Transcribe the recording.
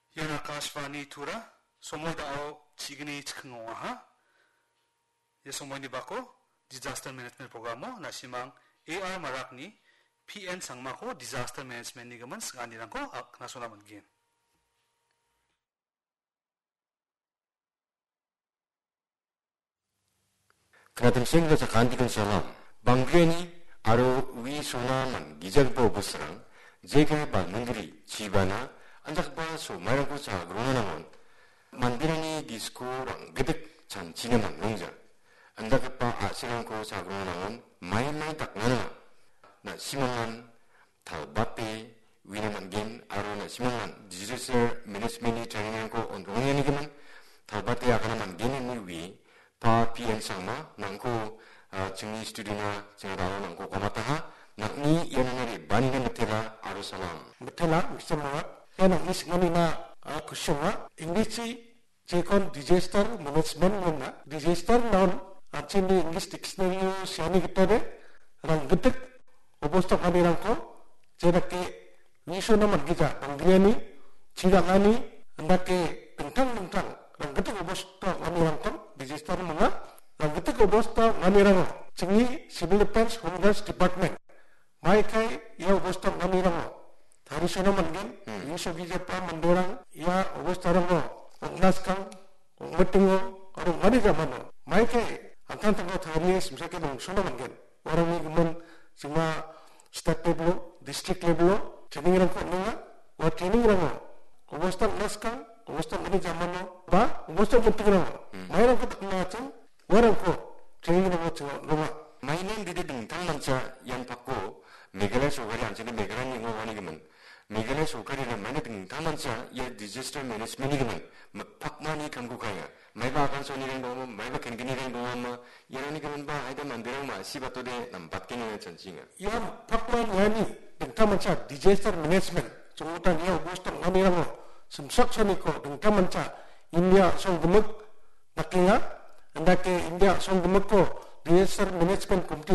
Yan Akashvani Tura, Somoy Dao Chigni Chikngoha, Yasomoy Nibako, Disaster Management Programo, Nasimang AR Marakni, PN Sangmako, Disaster Management Nigaman, Skandiranko, Nasonaman Gin. 그나든 생겨서 간디근 사람 방귀니 아로 위 소나만 기작보 부스랑 제가 방문들이 집안아 안작바 소마라고 자그러나만 만디라니 디스코랑 그득 찬 지내만 농자 안작바 아시랑고 자그러나만 마이마이 딱 나나 나 시망만 탈바페 위나만 겐 아로나 시망만 디지털 매니지먼트 트레이닝고 온동이니기만 탈바페 아가나만 겐이 위 pa PN sama nangko jengi studina jengaralo nangko komataha nakni yananari banigan betela aro salam betela misama yana isnganina kusyama English jekon disaster management mona disaster non achini English dictionary siani gitade rang getek obosto kanirangko jedake nisona margija angliani chidangani andake tentang rang getek obosto kanirangko disaster mga rang getek obosto kanirangko jengi civil defense home guards department mai kai ya obosto kanirangko Harisona mangin, Yusuf Gijapa mendorang ya obostarango, ongnaskang, ongmetungo, orang mani zamano. Maike akan tengok tharies misalnya dong sona mangin. Orang ni gemen cuma state level, district level, training orang kau nunga, wa training orang. Obostan naskang, obostan mani zamano, ba obostan metung orang. Mai orang kau tak macam, orang kau training orang kau nunga. mainan dide dengtang manca yang pakko Meghalaya sokari anjani Meghalaya ningo wani gemen Meghalaya sokari na mana dengtang manca ya disaster management gemen pakmani kamgukaya maiba akan soni ren domo maiba kendini ren domo yarani gemen ba aida mandirang ma sibato de nampatkennya chancinga Yang pakman yani dengtang manca disaster management jumutan ya obostan nganirango semsak soniko dengtang manca India song gemuk nakinga andake India song gemuk ko disaster management komite